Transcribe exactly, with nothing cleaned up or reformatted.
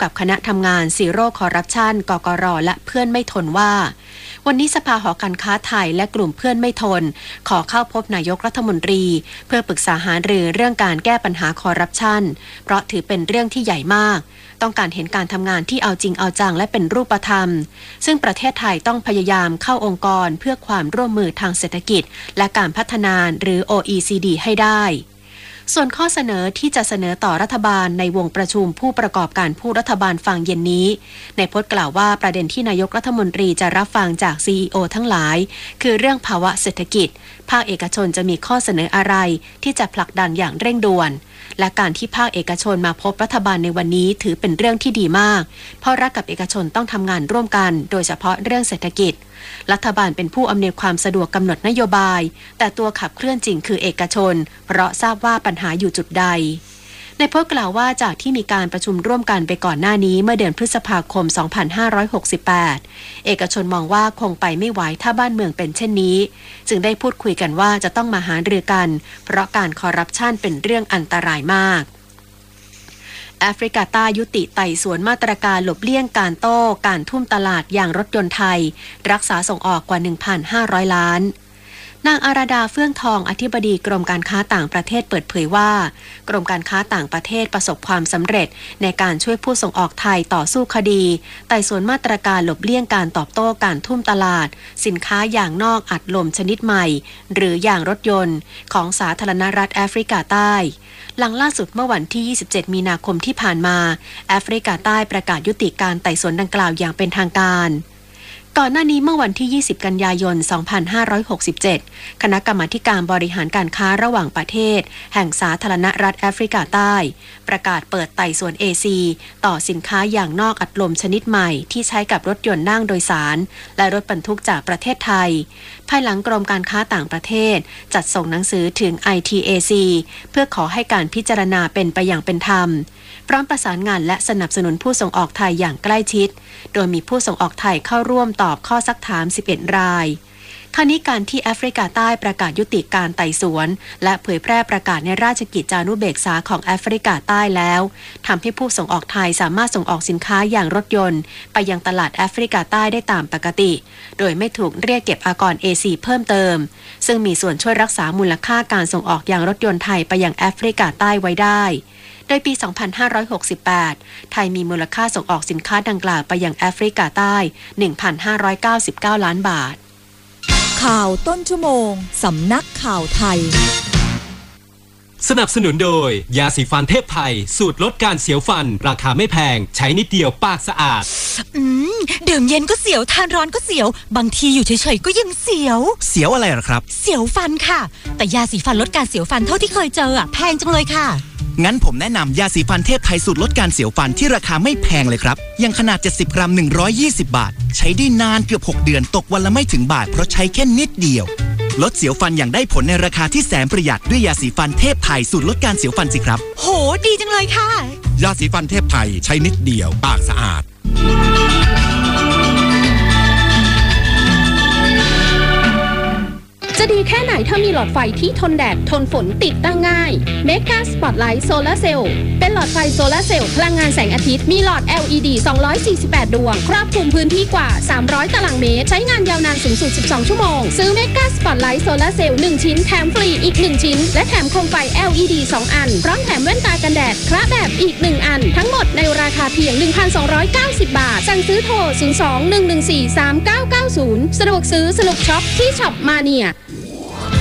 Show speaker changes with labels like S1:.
S1: กับคณะทำงานซีโร่คอร์รัปชันกกร.และเพื่อนไม่ทนว่าวันนี้สภาหอการค้าไทยและกลุ่มเพื่อนไม่ทนขอเข้าพบนายกรัฐมนตรีเพื่อปรึกษาหารือเรื่องการแก้ปัญหาคอร์รัปชันเพราะถือเป็นเรื่องที่ใหญ่มากต้องการเห็นการทำงานที่เอาจริงเอาจังและเป็นรูปธรรมซึ่งประเทศไทยต้องพยายามเข้าองค์กรเพื่อความร่วมมือทางเศรษฐกิจและการพัฒนาหรือ โอ อี ซี ดี ให้ได้ส่วนข้อเสนอที่จะเสนอต่อรัฐบาลในวงประชุมผู้ประกอบการผู้รัฐบาลฟังเย็นนี้ในพจน์กล่าวว่าประเด็นที่นายกรัฐมนตรีจะรับฟังจาก ซี อี โอ ทั้งหลายคือเรื่องภาวะเศรษฐกิจภาคเอกชนจะมีข้อเสนออะไรที่จะผลักดันอย่างเร่งด่วนและการที่ภาคเอกชนมาพบรัฐบาลในวันนี้ถือเป็นเรื่องที่ดีมากเพราะรัฐกับเอกชนต้องทำงานร่วมกันโดยเฉพาะเรื่องเศรษฐกิจรัฐบาลเป็นผู้อำนวยความสะดวกกำหนดนโยบายแต่ตัวขับเคลื่อนจริงคือเอกชนเพราะทราบว่าปัญหาอยู่จุดใดในโพสต์กล่าวว่าจากที่มีการประชุมร่วมกันไปก่อนหน้านี้เมื่อเดือนพฤษภาคม สองพันห้าร้อยหกสิบแปด เอกชนมองว่าคงไปไม่ไหวถ้าบ้านเมืองเป็นเช่นนี้จึงได้พูดคุยกันว่าจะต้องมาหารือกันเพราะการคอร์รัปชันเป็นเรื่องอันตรายมากแอฟริกาใต้ยุติไต่สวนมาตรการหลบเลี่ยงการโต้การทุ่มตลาดอย่างรถยนต์ไทยรักษาส่งออกกว่า หนึ่งพันห้าร้อย ล้านนางอาราดาเฟื่องทองอธิบดีกรมการค้าต่างประเทศเปิดเผยว่ากรมการค้าต่างประเทศประสบความสำเร็จในการช่วยผู้ส่งออกไทยต่อสู้คดีไต่สวนมาตรการหลบเลี่ยงการตอบโต้การทุ่มตลาดสินค้าอย่างนอกอัดลมชนิดใหม่หรืออย่างรถยนต์ของสาธารณรัฐแอฟริกาใต้หลังล่าสุดเมื่อวันที่ยี่สิบเจ็ดมีนาคมที่ผ่านมาแอฟริกาใต้ประกาศยุติการไต่สวนดังกล่าวอย่างเป็นทางการก่อนหน้านี้เมื่อวันที่ยี่สิบกันยายน สองพันห้าร้อยหกสิบเจ็ด คณะกรรมาการบริหารการค้าระหว่างประเทศแห่งสาธารณรัฐแอฟริกาใต้ประกาศเปิดไต่สวน เอ ซี ต่อสินค้าอย่างนอกอัดลมชนิดใหม่ที่ใช้กับรถยนต์นั่งโดยสารและรถบรรทุกจากประเทศไทยภายหลังกรมการค้าต่างประเทศจัดส่งหนังสือถึง ไอ ที เอ ซี เพื่อขอให้การพิจารณาเป็นไปอย่างเป็นธรรมพร้อมประสานงานและสนับสนุนผู้ส่งออกไทยอย่างใกล้ชิดโดยมีผู้ส่งออกไทยเข้าร่วมตอบข้อซักถามสิบเอ็ดรายคราวนี้การที่แอฟริกาใต้ประกาศยุติการไต่สวนและเผยแพร่ประกาศในราชกิจจานุเบกษาของแอฟริกาใต้แล้วทำให้ผู้ส่งออกไทยสามารถส่งออกสินค้าอย่างรถยนต์ไปยังตลาดแอฟริกาใต้ได้ตามปกติโดยไม่ถูกเรียกเก็บอากร เอ ซี เพิ่มเติมซึ่งมีส่วนช่วยรักษามูลค่าการส่งออกอย่างรถยนต์ไทยไปยังแอฟริกาใต้ไว้ได้โดยปี สองพันห้าร้อยหกสิบแปด ไทยมีมูลค่าส่งออกสินค้าดังกล่าวไปยังแอฟริกาใต้ หนึ่งพันห้าร้อยเก้าสิบเก้า ล้านบาท
S2: ข่าวต้นชั่วโมงสำนักข่าวไทย
S3: สนับสนุนโดยยาสีฟันเทพไทยสูตรลดการเสียวฟันราคาไม่แพงใช้นิดเดียวปากสะอาด
S2: อืมดื่มเย็นก็เสียวทานร้อนก็เสียวบางทีอยู่เฉยๆก็ยังเสียว
S4: เสียวอะไรหรอครับ
S2: เสียวฟันค่ะแต่ยาสีฟันลดการเสียวฟันเท่าที่เคยเจออ่ะแพงจังเลยค่ะ
S4: งั้นผมแนะนำยาสีฟันเทพไทยสูตรลดการเสียวฟันที่ราคาไม่แพงเลยครับยังขนาดเจ็ดสิบกรัมหนึ่งร้อยยี่สิบบาทใช้ได้นานเกือบหกเดือนตกวันละไม่ถึงบาทเพราะใช้แค่นิดเดียวลดเสียวฟันอย่างได้ผลในราคาที่แสนประหยัดด้วยยาสีฟันเทพไทยสูตรลดการเสียวฟันสิครับ
S2: โหดีจังเลยค่ะ
S5: ยาสีฟันเทพไทยใช้นิดเดียวปากสะอาด
S6: จะดีแค่ไหนถ้ามีหลอดไฟที่ทนแดดทนฝนติดตั้งง่าย Mega Spotlight Solar Cell เป็นหลอดไฟโซลาร์เซลล์พลังงานแสงอาทิตย์มีหลอด แอล อี ดี สองร้อยสี่สิบแปด ดวงครอบคลุมพื้นที่กว่าสามร้อยตารางเมตรใช้งานยาวนานสูงสุดสิบสองชั่วโมงซื้อ Mega Spotlight Solar Cell หนึ่งชิ้นแถมฟรีอีกหนึ่งชิ้นและแถมโคมไฟ แอล อี ดี สองอันพร้อมแถมแว่นตากันแดดคละแบบอีกหนึ่งอันทั้งหมดในราคาเพียง หนึ่งพันสองร้อยเก้าสิบ บาทสั่งซื้อโทรศูนย์ สอง หนึ่ง หนึ่ง สี่ สาม เก้า เก้า ศูนย์สะดวกซื้อสนุกช็อปที่ช็อปมาเนีย